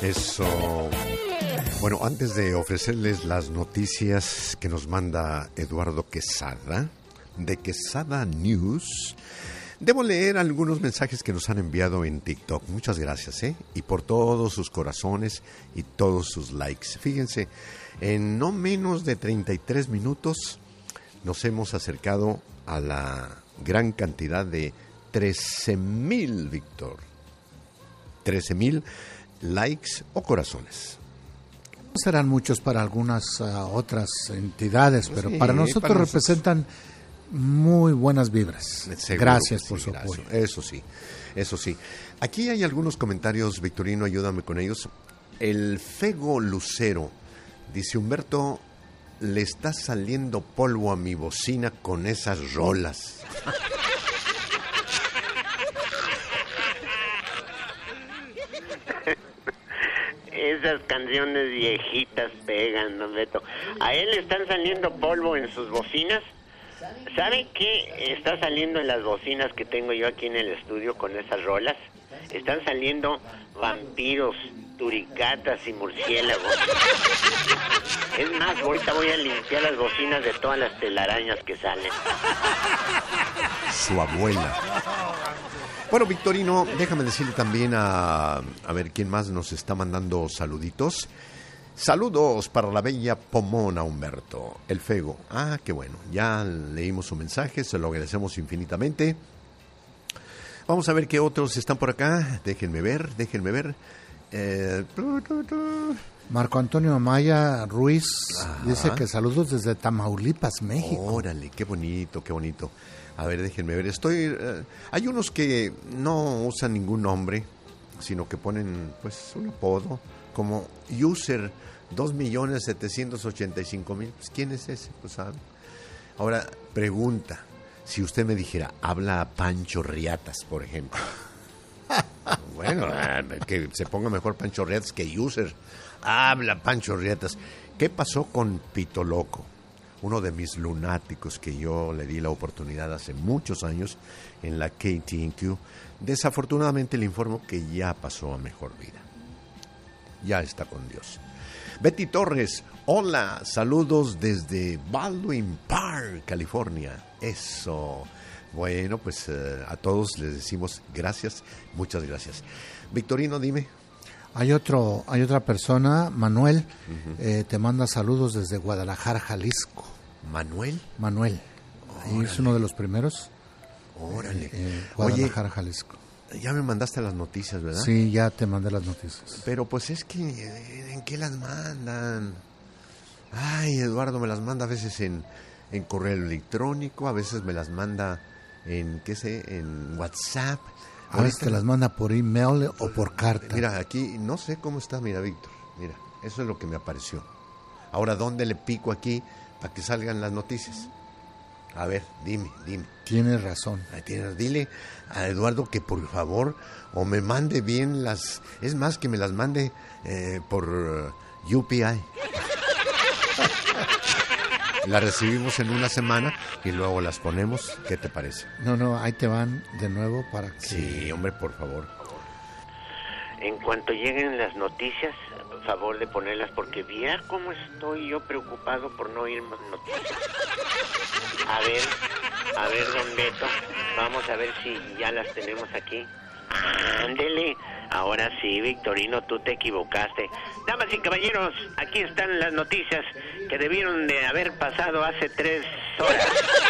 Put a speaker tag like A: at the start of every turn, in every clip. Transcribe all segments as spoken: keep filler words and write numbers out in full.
A: Eso. Bueno, antes de ofrecerles las noticias que nos manda Eduardo Quesada, de Quesada News, debo leer algunos mensajes que nos han enviado en TikTok. Muchas gracias, ¿eh? Y por todos sus corazones y todos sus likes. Fíjense, en no menos de treinta y tres minutos nos hemos acercado a la gran cantidad de trece mil, Víctor. trece mil likes o corazones.
B: Serán muchos para algunas uh, otras entidades, pero
A: sí,
B: para nosotros
A: para
B: representan nosotros muy buenas vibras.
A: Seguro
B: gracias
A: sí,
B: por su
A: gracias.
B: apoyo.
A: Eso sí, eso sí. Aquí hay algunos comentarios, Victorino, ayúdame con ellos. El Fego Lucero dice: Humberto, le está saliendo polvo a mi bocina con esas rolas.
C: Esas canciones viejitas pegan, don Beto. ¿A él le están saliendo polvo en sus bocinas? ¿Sabe qué está saliendo en las bocinas que tengo yo aquí en el estudio con esas rolas? Están saliendo vampiros, turicatas y murciélagos. Es más, ahorita voy a limpiar las bocinas de todas las telarañas que salen.
A: Su abuela. Bueno, Victorino, déjame decirle también a, a ver quién más nos está mandando saluditos. Saludos para la bella Pomona, Humberto, el Fego. Ah, qué bueno, ya leímos su mensaje, se lo agradecemos infinitamente. Vamos a ver qué otros están por acá. Déjenme ver, déjenme ver. Eh...
B: Marco Antonio Amaya Ruiz
A: Ajá.
B: dice que saludos desde Tamaulipas, México.
A: Órale, qué bonito, qué bonito. A ver, déjenme ver. Estoy. Eh, hay unos que no usan ningún nombre, sino que ponen, pues, un apodo, como user dos millones setecientos ochenta y cinco mil. Pues, ¿quién es ese? Pues, ¿sabe? Ahora, pregunta. Si usted me dijera, habla Pancho Riatas, por ejemplo. Bueno, que se ponga mejor Pancho Riatas que user. Habla Pancho Riatas. ¿Qué pasó con Pito Loco? Uno de mis lunáticos que yo le di la oportunidad hace muchos años en la K T N Q. Desafortunadamente le informo que ya pasó a mejor vida. Ya está con Dios. Betty Torres, hola, saludos desde Baldwin Park, California. Eso. Bueno, pues uh, a todos les decimos gracias, muchas gracias. Victorino, dime.
B: Hay otro, hay otra persona, Manuel, uh-huh. eh, te manda saludos desde Guadalajara, Jalisco.
A: ¿Manuel?
B: Manuel. Ahí es uno de los primeros.
A: Órale.
B: Eh, eh, Guadalajara,
A: Oye,
B: Jalisco.
A: Ya me mandaste las noticias, ¿verdad?
B: Sí, ya te mandé las noticias.
A: Pero pues es que, ¿en qué las mandan? Ay, Eduardo me las manda a veces en, en correo electrónico, a veces me las manda en, qué sé, en WhatsApp.
B: A veces te las manda por email o por carta.
A: Mira, aquí no sé cómo está, mira, Víctor, mira, eso es lo que me apareció. Ahora, ¿dónde le pico aquí para que salgan las noticias? A ver, dime, dime.
B: Tienes razón.
A: Tienes, dile a Eduardo que por favor o me mande bien las... Es más, que me las mande eh, por uh, U P I. Las recibimos en una semana y luego las ponemos. ¿Qué te parece?
B: No, no, ahí te van de nuevo para que...
A: Sí, hombre, por favor.
C: En cuanto lleguen las noticias, favor de ponerlas, porque viera cómo estoy yo preocupado por no oír más noticias. A ver, a ver, don Beto, vamos a ver si ya las tenemos aquí. Ándele, ahora sí, Victorino, tú te equivocaste. Damas y caballeros, aquí están las noticias que debieron de haber pasado hace tres horas.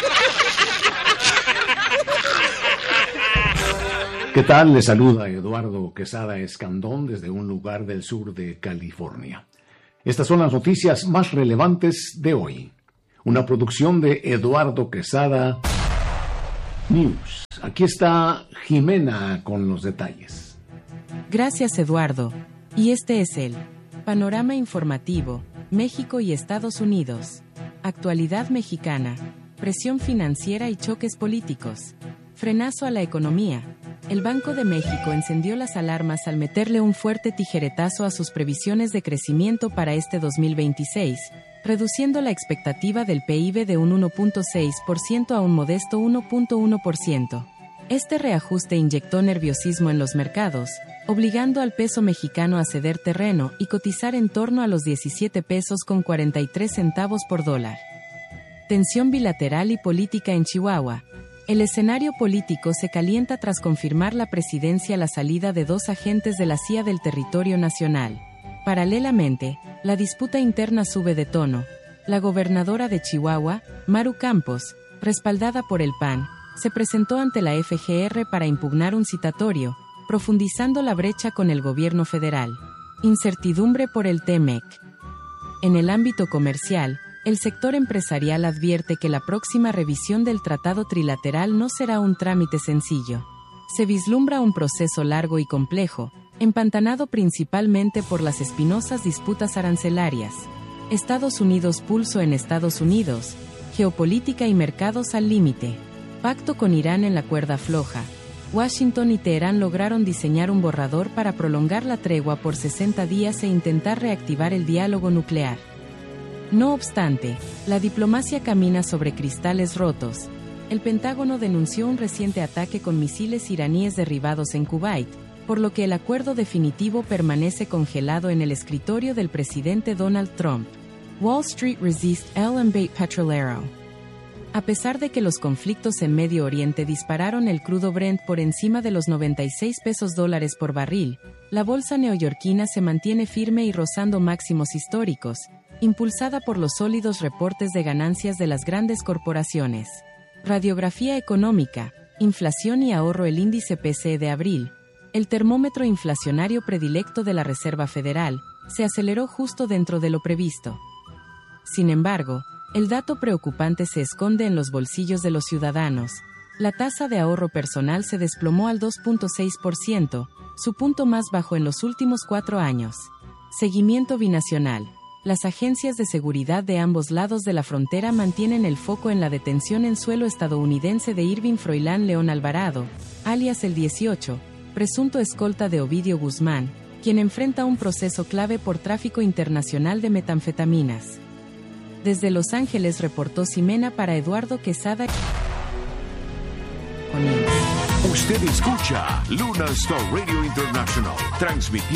D: ¿Qué tal? Les saluda Eduardo Quesada Escandón desde un lugar del sur de California. Estas son las noticias más relevantes de hoy. Una producción de Eduardo Quesada News. Aquí está Jimena con los detalles.
E: Gracias, Eduardo. Y este es el Panorama Informativo, México y Estados Unidos. Actualidad mexicana, presión financiera y choques políticos. Frenazo a la economía. El Banco de México encendió las alarmas al meterle un fuerte tijeretazo a sus previsiones de crecimiento para este dos mil veintiséis, reduciendo la expectativa del P I B de un uno punto seis por ciento a un modesto uno punto uno por ciento. Este reajuste inyectó nerviosismo en los mercados, obligando al peso mexicano a ceder terreno y cotizar en torno a los diecisiete pesos con cuarenta y tres centavos por dólar. Tensión bilateral y política en Chihuahua. El escenario político se calienta tras confirmar la presidencia la salida de dos agentes de la C I A del territorio nacional. Paralelamente, la disputa interna sube de tono. La gobernadora de Chihuahua, Maru Campos, respaldada por el P A N, se presentó ante la F G R para impugnar un citatorio, profundizando la brecha con el gobierno federal. Incertidumbre por el T M E C. En el ámbito comercial, el sector empresarial advierte que la próxima revisión del tratado trilateral no será un trámite sencillo. Se vislumbra un proceso largo y complejo, empantanado principalmente por las espinosas disputas arancelarias. Estados Unidos pulso en Estados Unidos, geopolítica y mercados al límite. Pacto con Irán en la cuerda floja. Washington y Teherán lograron diseñar un borrador para prolongar la tregua por sesenta días e intentar reactivar el diálogo nuclear. No obstante, la diplomacia camina sobre cristales rotos. El Pentágono denunció un reciente ataque con misiles iraníes derribados en Kuwait, por lo que el acuerdo definitivo permanece congelado en el escritorio del presidente Donald Trump. Wall Street resiste el embate petrolero. A pesar de que los conflictos en Medio Oriente dispararon el crudo Brent por encima de los noventa y seis pesos dólares por barril, la bolsa neoyorquina se mantiene firme y rozando máximos históricos, impulsada por los sólidos reportes de ganancias de las grandes corporaciones. Radiografía económica, inflación y ahorro. El índice P C E de abril, el termómetro inflacionario predilecto de la Reserva Federal, se aceleró justo dentro de lo previsto. Sin embargo, el dato preocupante se esconde en los bolsillos de los ciudadanos. La tasa de ahorro personal se desplomó al dos punto seis por ciento, su punto más bajo en los últimos cuatro años. Seguimiento binacional. Las agencias de seguridad de ambos lados de la frontera mantienen el foco en la detención en suelo estadounidense de Irving Froilán León Alvarado, alias el dieciocho, presunto escolta de Ovidio Guzmán, quien enfrenta un proceso clave por tráfico internacional de metanfetaminas. Desde Los Ángeles reportó Ximena para Eduardo Quesada.
F: Usted escucha Luna Star Radio International, transmitiendo